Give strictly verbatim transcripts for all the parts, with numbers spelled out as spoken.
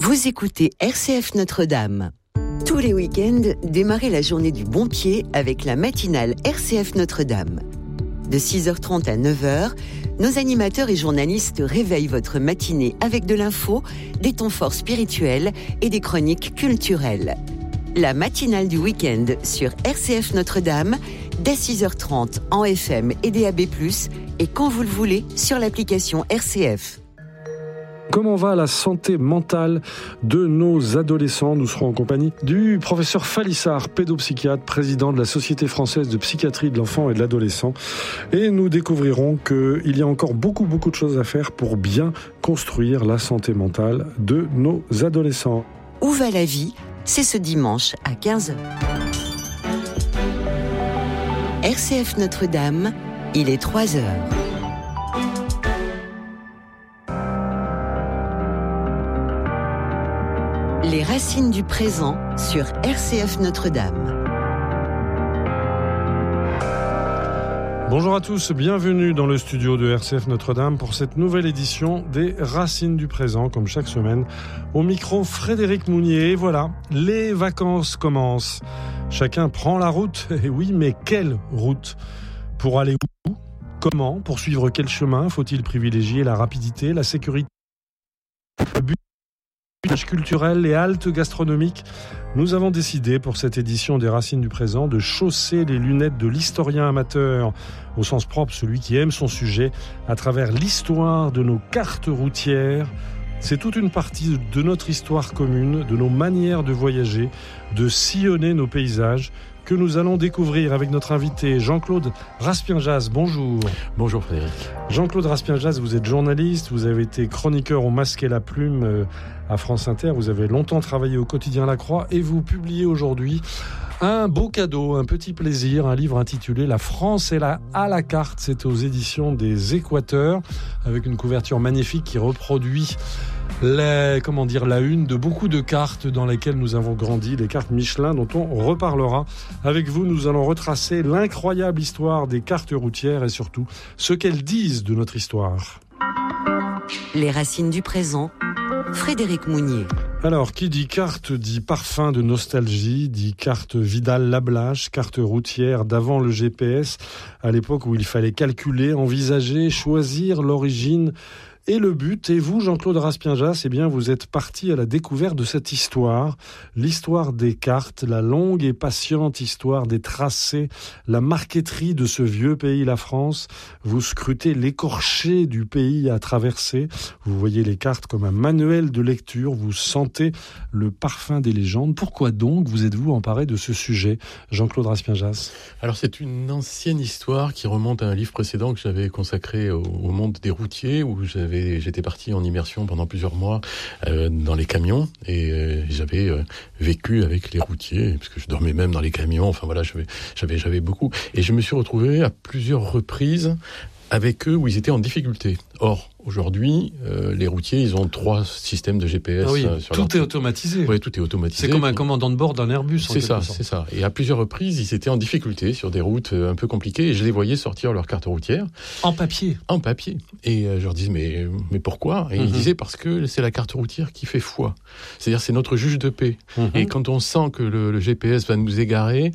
Vous écoutez R C F Notre-Dame. Tous les week-ends, démarrez la journée du bon pied avec la matinale R C F Notre-Dame. De six heures trente à neuf heures, nos animateurs et journalistes réveillent votre matinée avec de l'info, des temps forts spirituels et des chroniques culturelles. La matinale du week-end sur R C F Notre-Dame, dès six heures trente en F M et D A B plus, et quand vous le voulez sur l'application R C F. Comment va la santé mentale de nos adolescents ? Nous serons en compagnie du professeur Falissard, pédopsychiatre, président de la Société française de psychiatrie de l'enfant et de l'adolescent. Et nous découvrirons qu'il y a encore beaucoup, beaucoup de choses à faire pour bien construire la santé mentale de nos adolescents. Où va la vie ? C'est ce dimanche à quinze heures. R C F Notre-Dame, il est trois heures. Les racines du présent sur R C F Notre-Dame. Bonjour à tous, bienvenue dans le studio de R C F Notre-Dame pour cette nouvelle édition des Racines du présent, comme chaque semaine. Au micro, Frédéric Mounier. Et voilà, les vacances commencent. Chacun prend la route. Et oui, mais quelle route ? Pour aller où ? Comment ? Pour suivre quel chemin ? Faut-il privilégier la rapidité, la sécurité ? Le but culturel et haltes gastronomiques. Nous avons décidé pour cette édition des Racines du présent de chausser les lunettes de l'historien amateur, au sens propre, celui qui aime son sujet, à travers l'histoire de nos cartes routières. C'est toute une partie de notre histoire commune, de nos manières de voyager, de sillonner nos paysages, que nous allons découvrir avec notre invité Jean-Claude Raspienjas. Bonjour. Bonjour Frédéric. Jean-Claude Raspienjas, vous êtes journaliste, vous avez été chroniqueur au Masque et la Plume à France Inter, vous avez longtemps travaillé au quotidien La Croix et vous publiez aujourd'hui un beau cadeau, un petit plaisir, un livre intitulé « La France est là à la carte ». C'est aux éditions des Équateurs, avec une couverture magnifique qui reproduit la, comment dire, la une de beaucoup de cartes dans lesquelles nous avons grandi, les cartes Michelin dont on reparlera. Avec vous, nous allons retracer l'incroyable histoire des cartes routières et surtout ce qu'elles disent de notre histoire. Les racines du présent, Frédéric Mounier. Alors, qui dit carte dit parfum de nostalgie, dit carte Vidal-Lablache, carte routière d'avant le G P S, à l'époque où il fallait calculer, envisager, choisir l'origine et le but. Et vous, Jean-Claude Raspienjas, eh bien, vous êtes parti à la découverte de cette histoire, l'histoire des cartes, la longue et patiente histoire des tracés, la marqueterie de ce vieux pays, la France. Vous scrutez l'écorché du pays à traverser. Vous voyez les cartes comme un manuel de lecture. Vous sentez le parfum des légendes. Pourquoi donc vous êtes-vous emparé de ce sujet, Jean-Claude Raspienjas ? Alors, c'est une ancienne histoire qui remonte à un livre précédent que j'avais consacré au, au monde des routiers, où j'avais J'étais parti en immersion pendant plusieurs mois euh, dans les camions et euh, j'avais euh, vécu avec les routiers parce que je dormais même dans les camions. Enfin voilà, j'avais, j'avais, j'avais beaucoup et je me suis retrouvé à plusieurs reprises avec eux où ils étaient en difficulté. Or, aujourd'hui, euh, les routiers, ils ont trois systèmes de G P S. Ah oui, euh, sur tout leur... est automatisé. Oui, tout est automatisé. C'est comme un commandant de bord d'un Airbus. C'est ça, c'est ça. Et à plusieurs reprises, ils étaient en difficulté sur des routes un peu compliquées et je les voyais sortir leur carte routière. En papier. En papier. Et euh, je leur disais, mais, mais pourquoi ? Et mm-hmm. ils disaient, parce que c'est la carte routière qui fait foi. C'est-à-dire, c'est notre juge de paix. Mm-hmm. Et quand on sent que le, le G P S va nous égarer,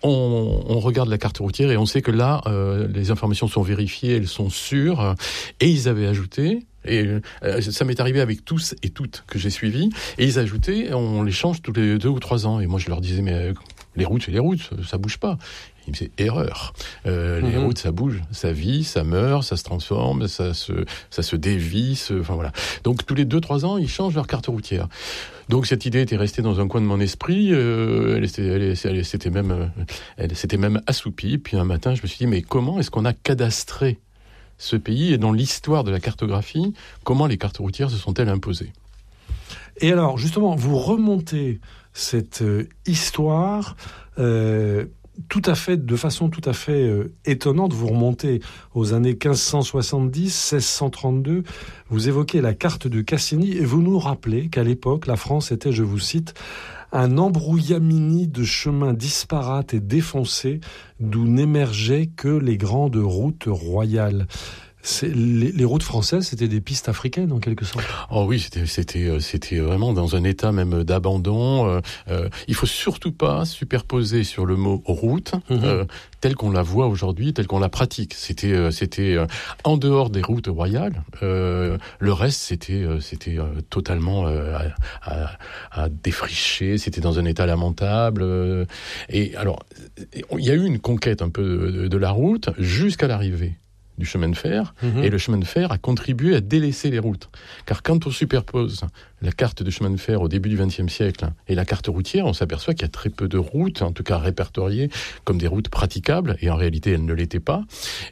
On, on regarde la carte routière et on sait que là, euh, les informations sont vérifiées, elles sont sûres. Et ils avaient ajouté, et euh, ça m'est arrivé avec tous et toutes que j'ai suivis, et ils ajoutaient, on les change tous les deux ou trois ans. Et moi, je leur disais, mais euh, les routes, c'est les routes, ça bouge pas. Ils me disaient, erreur. Euh, mm-hmm. Les routes, ça bouge, ça vit, ça meurt, ça se transforme, ça se, ça se dévisse, enfin voilà. Donc, tous les deux, trois ans, ils changent leur carte routière. Donc cette idée était restée dans un coin de mon esprit, euh, elle, était, elle, elle, s'était même, elle s'était même assoupie. Puis un matin, je me suis dit, mais comment est-ce qu'on a cadastré ce pays ? Et dans l'histoire de la cartographie, comment les cartes routières se sont-elles imposées ? Et alors, justement, vous remontez cette euh, histoire... Euh, tout à fait, de façon tout à fait euh, étonnante. Vous remontez aux années quinze cent soixante-dix, seize cent trente-deux, vous évoquez la carte de Cassini et vous nous rappelez qu'à l'époque, la France était, je vous cite, un embrouillamini de chemins disparates et défoncés d'où n'émergeaient que les grandes routes royales. c'est, les, les routes françaises, c'était des pistes africaines en quelque sorte. Oh oui, c'était, c'était, c'était vraiment dans un état même d'abandon. Euh, euh, il faut surtout pas superposer sur le mot route mmh. euh, tel qu'on la voit aujourd'hui, tel qu'on la pratique. C'était, euh, c'était euh, en dehors des routes royales. Euh, le reste, c'était, euh, c'était euh, totalement euh, à, à, à défricher. C'était dans un état lamentable. Euh, et alors, il y a eu une conquête un peu de, de la route jusqu'à l'arrivée du chemin de fer, mmh. et le chemin de fer a contribué à délaisser les routes. Car quand on superpose la carte de chemin de fer au début du vingtième siècle et la carte routière, on s'aperçoit qu'il y a très peu de routes, en tout cas répertoriées comme des routes praticables, et en réalité elles ne l'étaient pas.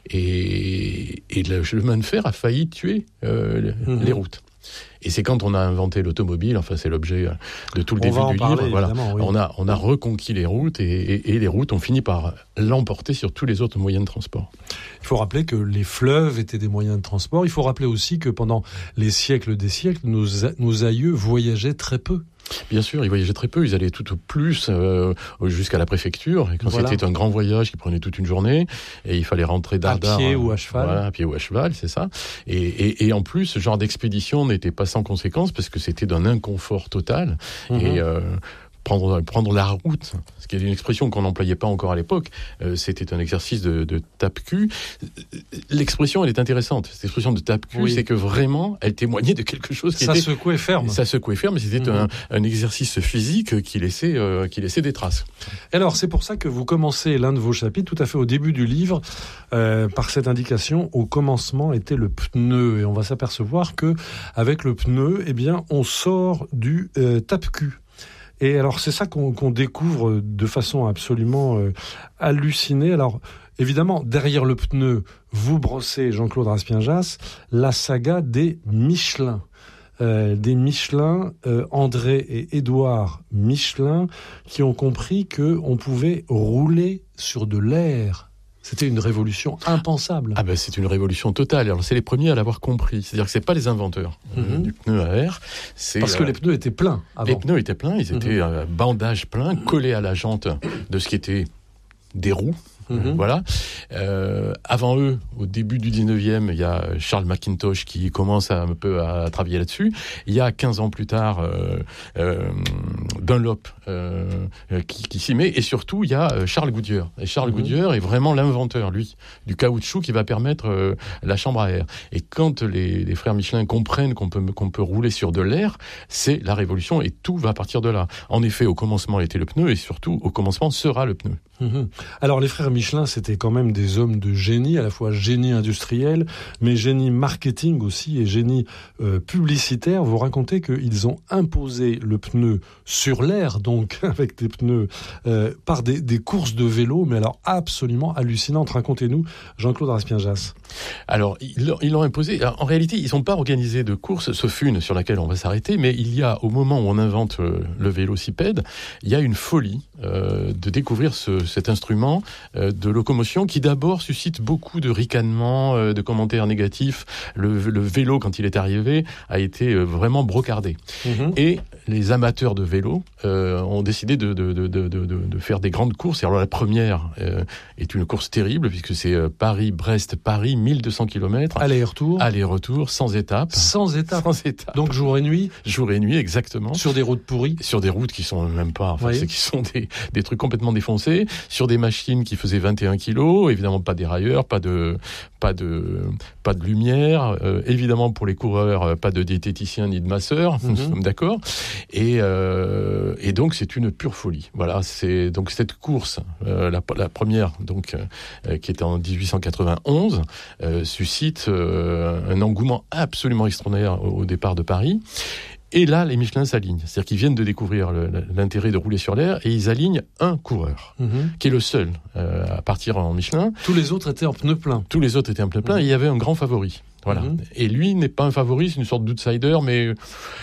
Et, et le chemin de fer a failli tuer euh, mmh. les routes. Et c'est quand on a inventé l'automobile, enfin c'est l'objet de tout le début du livre, voilà, oui. on a on a reconquis les routes et, et, et les routes ont fini par l'emporter sur tous les autres moyens de transport. Il faut rappeler que les fleuves étaient des moyens de transport. Il faut rappeler aussi que pendant les siècles des siècles, nos, nos aïeux voyageaient très peu. Bien sûr, ils voyageaient très peu, ils allaient tout au plus euh, jusqu'à la préfecture, et quand voilà. c'était un grand voyage qui prenait toute une journée, et il fallait rentrer dardard. À pied ou à cheval. Voilà, à pied ou à cheval, c'est ça. Et, et, et en plus, ce genre d'expédition n'était pas sans conséquence, parce que c'était d'un inconfort total, mmh. et... Euh, Prendre, prendre la route, ce qui est une expression qu'on n'employait pas encore à l'époque, euh, c'était un exercice de, de tape-cul. L'expression, elle est intéressante. Cette expression de tape-cul, oui. c'est que vraiment, elle témoignait de quelque chose qui ça était... Ça secouait ferme. Ça secouait ferme, mais c'était mmh. un, un exercice physique qui laissait, euh, qui laissait des traces. Alors, c'est pour ça que vous commencez l'un de vos chapitres, tout à fait au début du livre, euh, par cette indication, au commencement était le pneu. Et on va s'apercevoir que avec le pneu, eh bien, on sort du euh, tape-cul. Et alors, c'est ça qu'on, qu'on découvre de façon absolument euh, hallucinée. Alors, évidemment, derrière le pneu, vous brossez, Jean-Claude Raspien-Jass, la saga des Michelin. Euh, des Michelin, euh, André et Édouard Michelin, qui ont compris qu'on pouvait rouler sur de l'air. C'était une révolution impensable. Ah ben c'est une révolution totale. Alors c'est les premiers à l'avoir compris. C'est-à-dire que c'est pas les inventeurs mm-hmm. euh, du pneu à air. C'est, Parce que euh, les pneus étaient pleins avant. Les pneus étaient pleins. Ils mm-hmm. étaient euh, bandage plein, collés à la jante de ce qui était des roues. Mmh. Voilà. Euh, avant eux, au début du dix-neuvième, il y a Charles Mackintosh qui commence à, un peu à travailler là-dessus. Il y a quinze ans plus tard, euh, euh, Dunlop euh, qui, qui s'y met. Et surtout, il y a Charles Goodyear. Et Charles mmh. Goodyear est vraiment l'inventeur, lui, du caoutchouc qui va permettre euh, la chambre à air. Et quand les, les frères Michelin comprennent qu'on peut, qu'on peut rouler sur de l'air, c'est la révolution et tout va partir de là. En effet, au commencement était le pneu et surtout, au commencement sera le pneu. Mmh. Alors les frères Michelin, c'était quand même des hommes de génie, à la fois génie industriel, mais génie marketing aussi et génie euh, publicitaire. Vous racontez qu'ils ont imposé le pneu sur l'air, donc avec des pneus, euh, par des, des courses de vélo, mais alors absolument hallucinantes. Racontez-nous, Jean-Claude Raspien-Jass. Alors, ils, ils l'ont imposé. Alors, en réalité, ils n'ont pas organisé de course, sauf une sur laquelle on va s'arrêter, mais il y a, au moment où on invente euh, le vélocipède, il y a une folie euh, de découvrir ce, cet instrument euh, de locomotion qui d'abord suscite beaucoup de ricanements, euh, de commentaires négatifs. Le, le vélo, quand il est arrivé, a été euh, vraiment brocardé. Mmh. Et les amateurs de vélo euh, ont décidé de, de, de, de, de, de faire des grandes courses. Et alors la première euh, est une course terrible, puisque c'est euh, Paris-Brest-Paris, mille deux cents kilomètres. Aller-retour. Aller-retour, sans étapes. Sans étapes. Sans étapes. Donc jour et nuit. Jour et nuit, exactement. Sur des routes pourries. Sur des routes qui sont même pas, enfin, oui. c'est qui sont des, des trucs complètement défoncés. Sur des machines qui faisaient vingt et un kilos. Évidemment, pas d'érailleurs, pas de, pas de, pas de lumière. Euh, évidemment, pour les coureurs, pas de diététicien ni de masseur. Mm-hmm. Nous sommes d'accord. Et, euh, et donc, c'est une pure folie. Voilà. C'est donc cette course, euh, la, la première, donc, euh, qui était en dix-huit cent quatre-vingt-onze. Euh, suscite euh, un engouement absolument extraordinaire au, au départ de Paris. Et là, les Michelin s'alignent. C'est-à-dire qu'ils viennent de découvrir le, l'intérêt de rouler sur l'air et ils alignent un coureur, mmh. qui est le seul euh, à partir en Michelin. Tous les autres étaient en pneu plein. Tous les autres étaient en pneu plein mmh. et il y avait un grand favori. Voilà. Mmh. Et lui n'est pas un favori, c'est une sorte d'outsider, mais...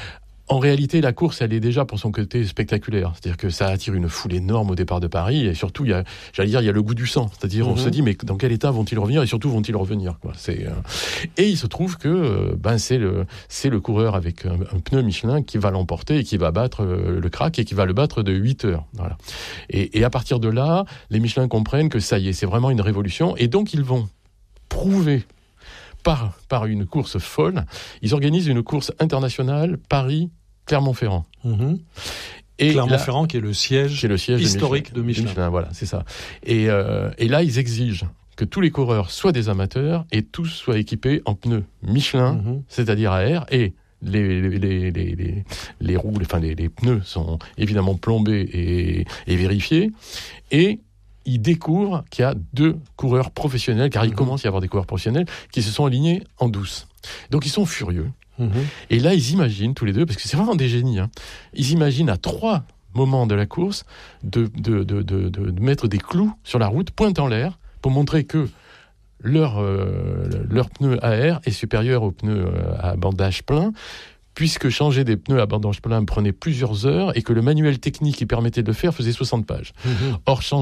En réalité, la course, elle est déjà pour son côté spectaculaire. C'est-à-dire que ça attire une foule énorme au départ de Paris. Et surtout, il y a, j'allais dire, il y a le goût du sang. C'est-à-dire, mm-hmm. on se dit, mais dans quel état vont-ils revenir? Et surtout, vont-ils revenir, quoi. C'est, euh... Et il se trouve que, ben, c'est le, c'est le coureur avec un, un pneu Michelin qui va l'emporter et qui va battre euh, le crack et qui va le battre de huit heures. Voilà. Et, et à partir de là, les Michelin comprennent que ça y est, c'est vraiment une révolution. Et donc, ils vont prouver par, par une course folle. Ils organisent une course internationale Paris-Clermont-Ferrand. Mmh. Et Clermont-Ferrand, là, qui est le siège, est le siège historique de Michelin. De Michelin. Voilà, c'est ça. Et, euh, et là, ils exigent que tous les coureurs soient des amateurs et tous soient équipés en pneus Michelin, mmh. c'est-à-dire à air, et les, les, les, les, les, les roues, les, enfin, les, les pneus sont évidemment plombés et, et vérifiés. Et ils découvrent qu'il y a deux coureurs professionnels, car mmh. il commence à y avoir des coureurs professionnels, qui se sont alignés en douce. Donc ils sont furieux. Mmh. Et là, ils imaginent tous les deux, parce que c'est vraiment des génies, hein, ils imaginent à trois moments de la course de, de, de, de, de, de mettre des clous sur la route, pointe en l'air, pour montrer que leur, euh, leur pneu à air est supérieur au pneu à bandage plein, puisque changer des pneus à bandage plein prenait plusieurs heures et que le manuel technique qui permettait de le faire faisait soixante pages. Mmh. Or, changer